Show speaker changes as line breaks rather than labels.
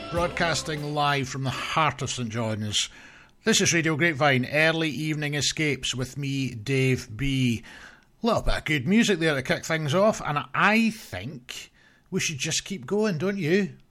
Broadcasting live from the heart of St John's. This is Radio Grapevine, Early Evening Escapes with me, Dave B. A little bit of good music there to kick things off, and I think we should just keep going, don't you?